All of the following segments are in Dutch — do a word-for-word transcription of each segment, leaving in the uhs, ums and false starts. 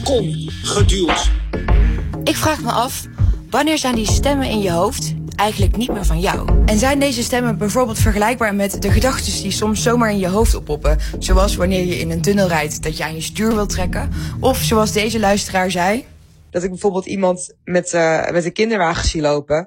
Kom, geduwd. Ik vraag me af, wanneer zijn die stemmen in je hoofd eigenlijk niet meer van jou? En zijn deze stemmen bijvoorbeeld vergelijkbaar met de gedachten die soms zomaar in je hoofd oppoppen? Zoals wanneer je in een tunnel rijdt dat je aan je stuur wilt trekken? Of zoals deze luisteraar zei, dat ik bijvoorbeeld iemand met, uh, met een kinderwagen zie lopen.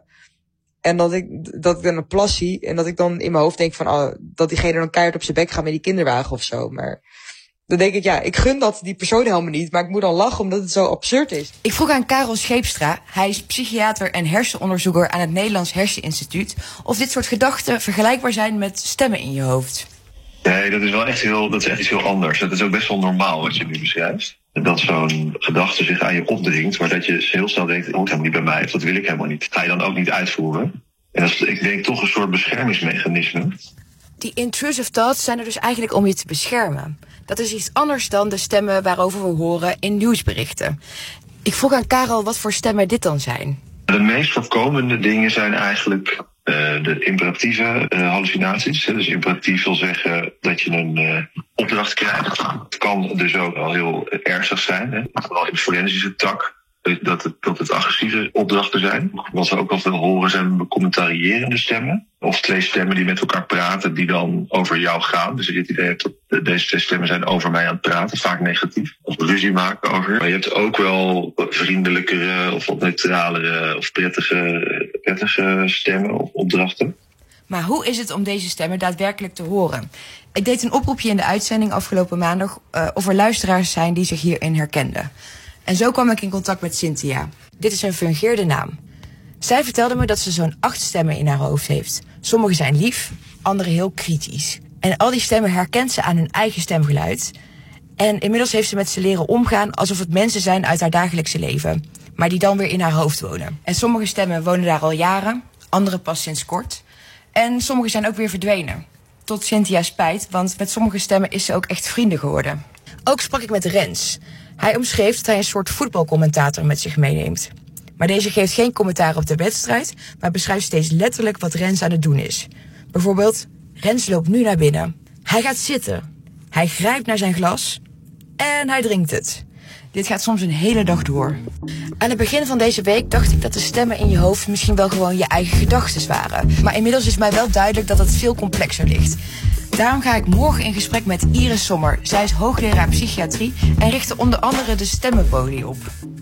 En dat ik, dat ik dan een plas zie. En dat ik dan in mijn hoofd denk van, oh, dat diegene dan keihard op zijn bek gaat met die kinderwagen of zo. Maar dan denk ik, ja, ik gun dat die persoon helemaal niet. Maar ik moet dan lachen omdat het zo absurd is. Ik vroeg aan Karel Scheepstra, hij is psychiater en hersenonderzoeker aan het Nederlands Herseninstituut, of dit soort gedachten vergelijkbaar zijn met stemmen in je hoofd. Nee, dat is wel echt heel, dat is echt iets heel anders. Dat is ook best wel normaal wat je nu beschrijft. Dat zo'n gedachte zich aan je opdringt, maar dat je heel snel denkt, dat hoort helemaal niet bij mij, of dat wil ik helemaal niet. Ga je dan ook niet uitvoeren. En dat is, ik denk, toch een soort beschermingsmechanisme. Die intrusive thoughts zijn er dus eigenlijk om je te beschermen. Dat is iets anders dan de stemmen waarover we horen in nieuwsberichten. Ik vroeg aan Karel wat voor stemmen dit dan zijn. De meest voorkomende dingen zijn eigenlijk uh, de imperatieve uh, hallucinaties. Dus imperatief wil zeggen dat je een uh, opdracht krijgt. Het kan dus ook al heel ernstig zijn. Hè? Vooral in de forensische tak. Dat het, dat het agressieve opdrachten zijn. Wat we ook al veel horen zijn commentarierende stemmen. Of twee stemmen die met elkaar praten die dan over jou gaan. Dus je het idee hebt dat deze twee stemmen zijn over mij aan het praten. Vaak negatief. Of ruzie maken over. Maar je hebt ook wel vriendelijkere of wat neutralere of prettige, prettige stemmen of opdrachten. Maar hoe is het om deze stemmen daadwerkelijk te horen? Ik deed een oproepje in de uitzending afgelopen maandag uh, of er luisteraars zijn die zich hierin herkenden. En zo kwam ik in contact met Cynthia. Dit is een fungeerde naam. Zij vertelde me dat ze zo'n acht stemmen in haar hoofd heeft. Sommige zijn lief, andere heel kritisch. En al die stemmen herkent ze aan hun eigen stemgeluid. En inmiddels heeft ze met ze leren omgaan alsof het mensen zijn uit haar dagelijkse leven. Maar die dan weer in haar hoofd wonen. En sommige stemmen wonen daar al jaren, andere pas sinds kort. En sommige zijn ook weer verdwenen. Tot Cynthia's spijt, want met sommige stemmen is ze ook echt vrienden geworden. Ook sprak ik met Rens. Hij omschreef dat hij een soort voetbalcommentator met zich meeneemt. Maar deze geeft geen commentaar op de wedstrijd, maar beschrijft steeds letterlijk wat Rens aan het doen is. Bijvoorbeeld, Rens loopt nu naar binnen. Hij gaat zitten. Hij grijpt naar zijn glas en hij drinkt het. Dit gaat soms een hele dag door. Aan het begin van deze week dacht ik dat de stemmen in je hoofd misschien wel gewoon je eigen gedachten waren. Maar inmiddels is mij wel duidelijk dat het veel complexer ligt. Daarom ga ik morgen in gesprek met Iris Sommer. Zij is hoogleraar psychiatrie en richtte onder andere de Stemmenpolie op.